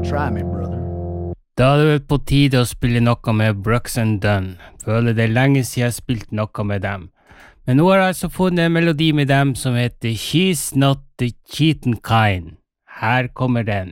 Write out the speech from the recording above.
Try me, brother. Da er det på tide å spille noe med Brooks and Dunn. Føler det lenge siden jeg har spilt noe med dem. Men nå har jeg altså funnet en melodi med dem som heter She's Not the Cheatin' Kind. Her kommer den.